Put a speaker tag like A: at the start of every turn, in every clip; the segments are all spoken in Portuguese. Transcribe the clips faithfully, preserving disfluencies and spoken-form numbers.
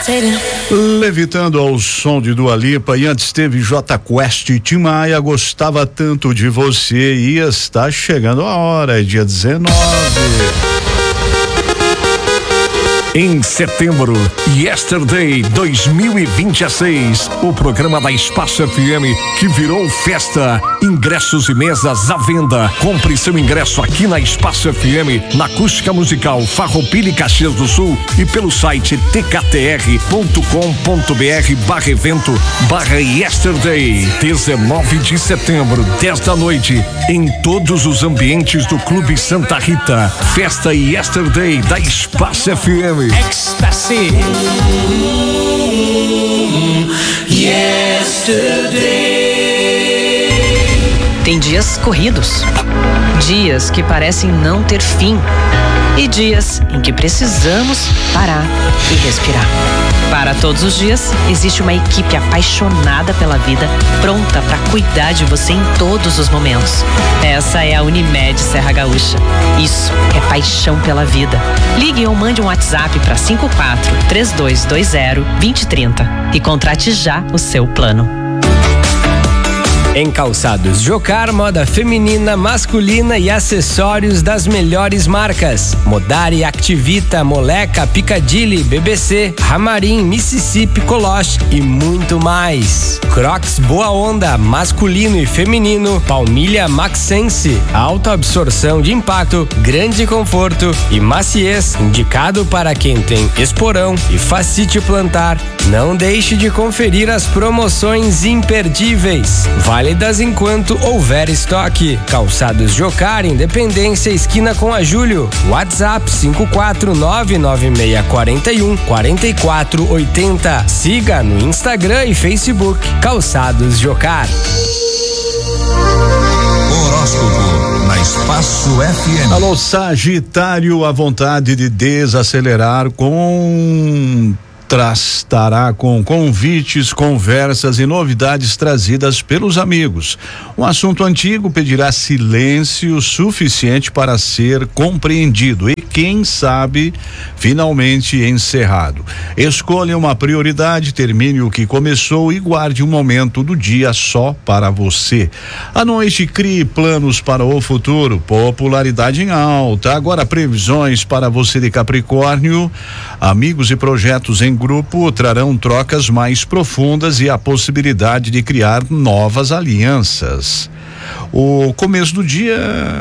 A: Levitando ao som de Dua Lipa, e antes teve J Quest e Tim Maia, Gostava Tanto de Você, e está chegando a hora, é dia dezenove.
B: Em setembro, Yesterday dois mil e vinte e seis, o programa da Espaço F M que virou festa. Ingressos e mesas à venda. Compre seu ingresso aqui na Espaço F M, na Acústica Musical Farroupilha e Caxias do Sul e pelo site t k t r ponto com ponto b r barra evento barra Yesterday. dezenove de setembro, dez da noite, em todos os ambientes do Clube Santa Rita. Festa Yesterday da Espaço F M.
C: Ecstasy. Yesterday.
D: Tem dias corridos, dias que parecem não ter fim e dias em que precisamos parar e respirar. Para todos os dias, existe uma equipe apaixonada pela vida, pronta para cuidar de você em todos os momentos. Essa é a Unimed Serra Gaúcha. Isso é paixão pela vida. Ligue ou mande um WhatsApp para cinco quatro três dois dois zero dois zero três zero e contrate já o seu plano.
E: Em calçados Jocar, moda feminina, masculina e acessórios das melhores marcas. Modari, Activita, Moleca, Piccadilly, B B C, Ramarim, Mississippi, Coloche e muito mais. Crocs Boa Onda, masculino e feminino, Palmilha Maxense, alta absorção de impacto, grande conforto e maciez, indicado para quem tem esporão e fascite plantar. Não deixe de conferir as promoções imperdíveis. Válidas enquanto houver estoque. Calçados Jocar, Independência, esquina com a Júlio. WhatsApp cinco quatro nove nove seis quatro um quatro quatro oito zero. Siga no Instagram e Facebook Calçados Jocar.
F: Horóscopo na Espaço F M.
A: Alô, Sagitário, a vontade de desacelerar com contrastará com convites, conversas e novidades trazidas pelos amigos. Um assunto antigo pedirá silêncio suficiente para ser compreendido e, quem sabe, finalmente encerrado. Escolha uma prioridade, termine o que começou e guarde um momento do dia só para você. À noite, crie planos para o futuro, popularidade em alta. Agora, previsões para você de Capricórnio. Amigos e projetos em grupo trarão trocas mais profundas e a possibilidade de criar novas alianças. O começo do dia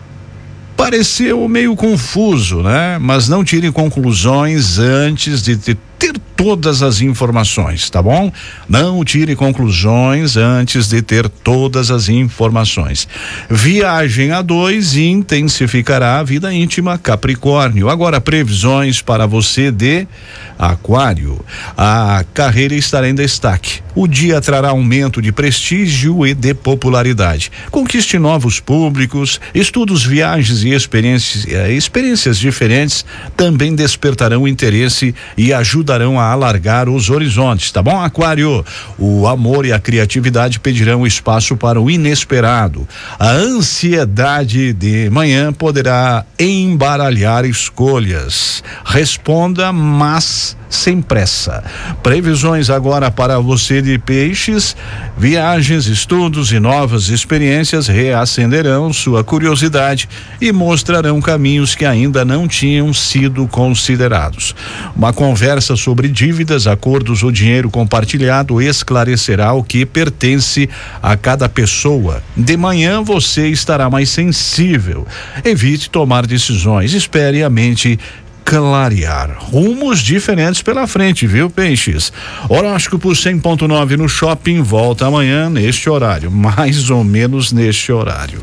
A: pareceu meio confuso, né? Mas não tire conclusões antes de ter todas as informações, tá bom? Não tire conclusões antes de ter todas as informações. Viagem a dois intensificará a vida íntima, Capricórnio. Agora, previsões para você de Aquário. A carreira estará em destaque. O dia trará aumento de prestígio e de popularidade. Conquiste novos públicos, estudos, viagens e experiências, experiências diferentes também despertarão interesse e ajudarão a alargar os horizontes, tá bom, Aquário? O amor e a criatividade pedirão espaço para o inesperado. A ansiedade de manhã poderá embaralhar escolhas. Responda, mas sem pressa. Previsões agora para você de Peixes. Viagens, estudos e novas experiências reacenderão sua curiosidade e mostrarão caminhos que ainda não tinham sido considerados. Uma conversa sobre dívidas, acordos ou dinheiro compartilhado esclarecerá o que pertence a cada pessoa. De manhã você estará mais sensível. Evite tomar decisões, espere a mente clarear. Rumos diferentes pela frente, viu, Peixes? Horóscopo cem ponto nove no Shopping volta amanhã neste horário, mais ou menos neste horário.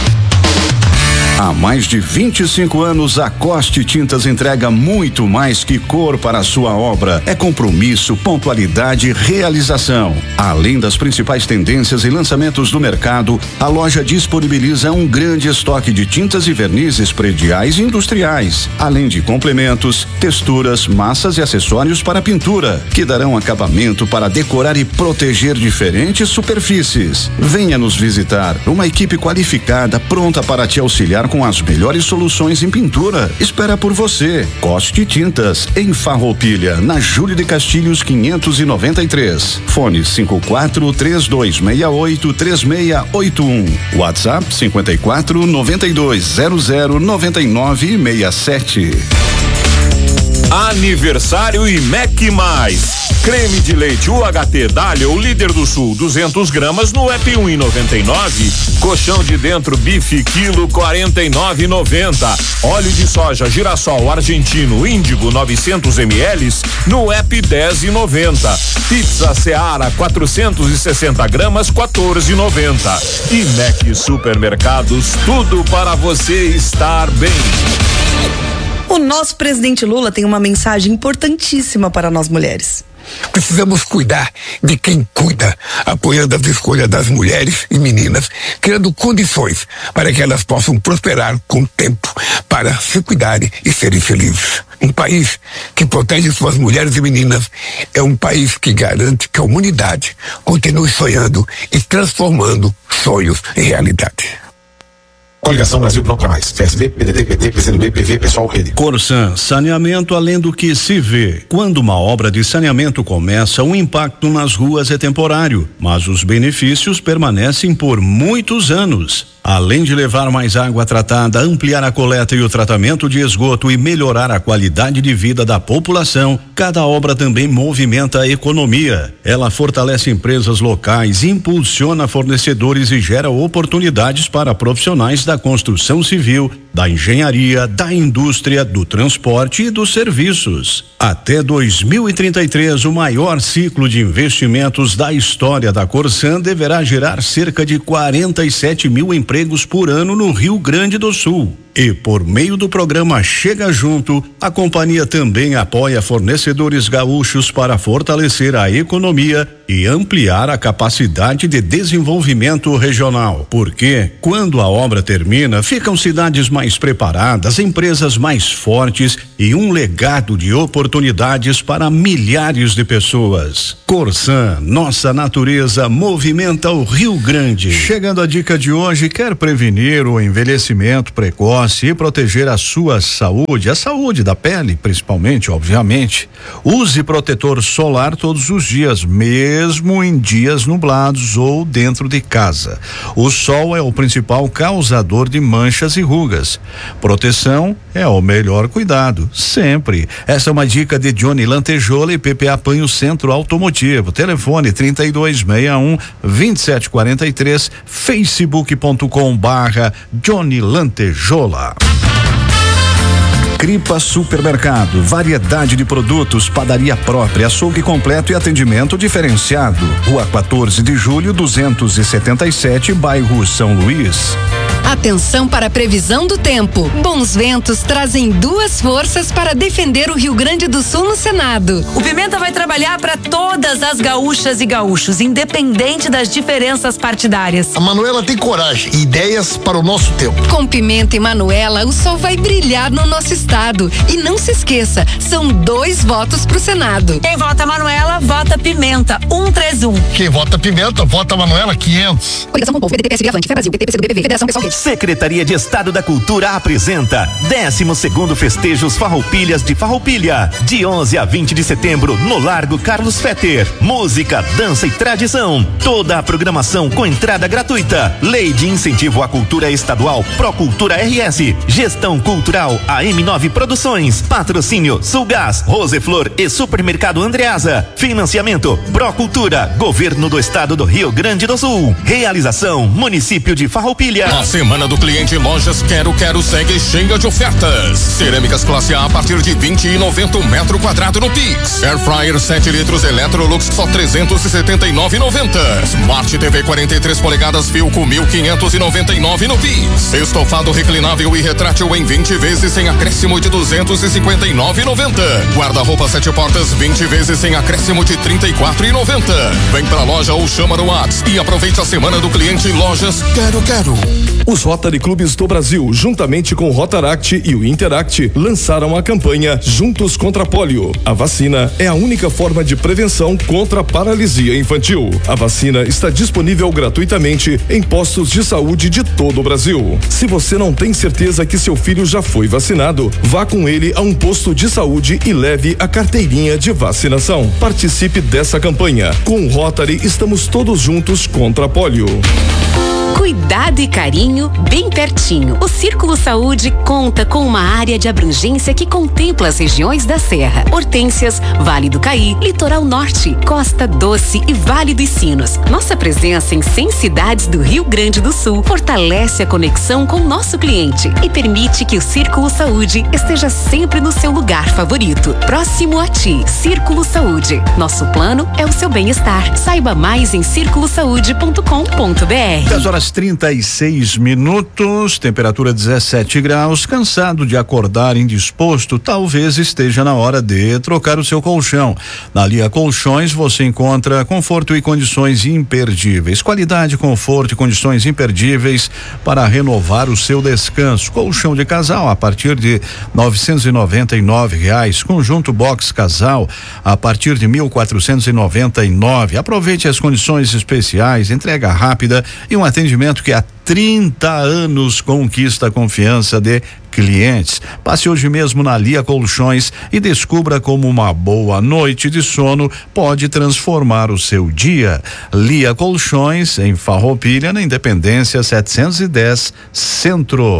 G: Há mais de vinte e cinco anos, a Coste Tintas entrega muito mais que cor para a sua obra. É compromisso, pontualidade e realização. Além das principais tendências e lançamentos do mercado, a loja disponibiliza um grande estoque de tintas e vernizes prediais e industriais, além de complementos, texturas, massas e acessórios para pintura, que darão acabamento para decorar e proteger diferentes superfícies. Venha nos visitar. Uma equipe qualificada pronta para te auxiliar contar com as melhores soluções em pintura. Espera por você. Coste Tintas, em Farroupilha, na Júlio de Castilhos quinhentos e noventa e três. Fone cinco quatro três dois seis oito três seis oito um. WhatsApp cinco quatro nove dois zero zero nove nove seis sete.
C: Aniversário e Mac Mais. Creme de leite U H T Dália, o líder do sul, duzentos gramas no app um e noventa e nove. Colchão de dentro bife quilo quarenta e nove e noventa. Óleo de soja girassol argentino índigo novecentos mililitros no app dez e noventa. Pizza Seara quatrocentos e sessenta gramas quatorze e noventa. E Mac Supermercados, tudo para você estar bem.
H: O nosso presidente Lula tem uma mensagem importantíssima para nós mulheres.
I: Precisamos cuidar de quem cuida, apoiando as escolhas das mulheres e meninas, criando condições para que elas possam prosperar com tempo, para se cuidarem e serem felizes. Um país que protege suas mulheres e meninas é um país que garante que a humanidade continue sonhando e transformando sonhos em realidade.
J: Coligação Brasil Pronto Mais. P S B, P D T, P T, P C do B, P V, Pessoal, Rede.
A: Corsan, saneamento além do que se vê. Quando uma obra de saneamento começa, o impacto nas ruas é temporário, mas os benefícios permanecem por muitos anos. Além de levar mais água tratada, ampliar a coleta e o tratamento de esgoto e melhorar a qualidade de vida da população, cada obra também movimenta a economia. Ela fortalece empresas locais, impulsiona fornecedores e gera oportunidades para profissionais da construção civil, da engenharia, da indústria, do transporte e dos serviços. Até dois mil e trinta e três, o maior ciclo de investimentos da história da Corsan deverá gerar cerca de quarenta e sete mil empregos por ano no Rio Grande do Sul. E por meio do programa Chega Junto, a companhia também apoia fornecedores gaúchos para fortalecer a economia e ampliar a capacidade de desenvolvimento regional. Porque, quando a obra termina, ficam cidades mais preparadas, empresas mais fortes e um legado de oportunidades para milhares de pessoas. Corsan, nossa natureza movimenta o Rio Grande. Chegando a dica de hoje, quer prevenir o envelhecimento precoce e proteger a sua saúde, a saúde da pele, principalmente, obviamente. Use protetor solar todos os dias, mesmo em dias nublados ou dentro de casa. O sol é o principal causador de manchas e rugas. Proteção é o melhor cuidado, sempre. Essa é uma dica de Johnny Lantejola e P P A Panho Centro Automotivo. Telefone trinta e dois sessenta e um, vinte e sete quarenta e três, facebook ponto com barra Johnny Lantejola. Cripa Supermercado, variedade de produtos, padaria própria, açougue completo e atendimento diferenciado. Rua quatorze de julho, duzentos e setenta e sete, bairro São Luís.
K: Atenção para a previsão do tempo. Bons ventos trazem duas forças para defender o Rio Grande do Sul no Senado.
L: O Pimenta vai trabalhar para todas as gaúchas e gaúchos, independente das diferenças partidárias.
M: A Manuela tem coragem e ideias para o nosso tempo.
K: Com Pimenta e Manuela, o sol vai brilhar no nosso estado. E não se esqueça, são dois votos pro Senado.
L: Quem vota Manuela, vota Pimenta, um três um.
M: Quem vota Pimenta, vota Manuela, quinhentos.
K: Coligação com o povo, P D T, P S B, Avante, Fé Brasil, P T, P C do B, P V, Federação Pessoal Rede.
N: Secretaria de Estado da Cultura apresenta décimo segundo Festejos Farroupilhas de Farroupilha, de onze a vinte de setembro, no Largo Carlos Fetter. Música, dança e tradição. Toda a programação com entrada gratuita. Lei de Incentivo à Cultura Estadual, Procultura R S. Gestão Cultural A M nove Produções. Patrocínio Sulgás, Roseflor e Supermercado Andreasa. Financiamento Procultura, Governo do Estado do Rio Grande do Sul. Realização Município de Farroupilha.
B: A semana do cliente Lojas Quero Quero segue cheia de ofertas. Cerâmicas classe A a partir de vinte e noventa metro quadrado no Pix. Air Fryer sete litros Electrolux só trezentos e setenta e nove e noventa. Smart T V quarenta e três polegadas Philco mil quinhentos e noventa e nove no Pix. Estofado reclinável e retrátil em vinte vezes sem acréscimo de duzentos e cinquenta e nove e noventa. Guarda-roupa sete portas vinte vezes sem acréscimo de trinta e quatro e noventa. Vem pra loja ou chama no WhatsApp e aproveite a semana do cliente Lojas Quero Quero.
N: O
O: Os Rotary Clubes do Brasil, juntamente com o Rotaract e o Interact, lançaram a campanha Juntos contra a Polio. A vacina é a única forma de prevenção contra a paralisia infantil. A vacina está disponível gratuitamente em postos de saúde de todo o Brasil. Se você não tem certeza que seu filho já foi vacinado, vá com ele a um posto de saúde e leve a carteirinha de vacinação. Participe dessa campanha. Com o Rotary, estamos todos juntos contra a polio.
P: Cuidado e carinho bem pertinho. O Círculo Saúde conta com uma área de abrangência que contempla as regiões da Serra, Hortências, Vale do Caí, Litoral Norte, Costa Doce e Vale dos Sinos. Nossa presença em cem cidades do Rio Grande do Sul fortalece a conexão com o nosso cliente e permite que o Círculo Saúde esteja sempre no seu lugar favorito, próximo a ti. Círculo Saúde. Nosso plano é o seu bem-estar. Saiba mais em círculo saúde ponto com ponto b r.
A: dez horas trinta e seis minutos, temperatura dezessete graus. Cansado de acordar indisposto? Talvez esteja na hora de trocar o seu colchão. Na Lia Colchões você encontra conforto e condições imperdíveis. Qualidade, conforto e condições imperdíveis para renovar o seu descanso. Colchão de casal a partir de novecentos e noventa e nove reais. Conjunto box casal a partir de mil quatrocentos e noventa e nove. Aproveite as condições especiais, entrega rápida e um atendimento que há trinta anos conquista a confiança de clientes. Passe hoje mesmo na Lia Colchões e descubra como uma boa noite de sono pode transformar o seu dia. Lia Colchões, em Farroupilha, na Independência setecentos e dez, Centro.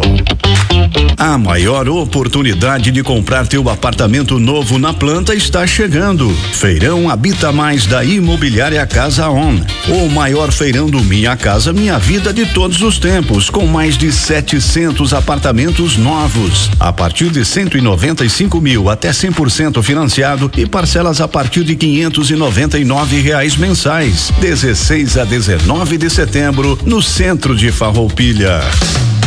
G: A maior oportunidade de comprar teu apartamento novo na planta está chegando. Feirão Habita Mais da Imobiliária Casa On. O maior feirão do Minha Casa Minha Vida de todos os tempos, com mais de setecentos apartamentos novos. A partir de cento e noventa e cinco mil até cem por cento financiado e parcelas a partir de quinhentos e noventa e nove reais mensais. dezesseis a dezenove de setembro, no centro de Farroupilha.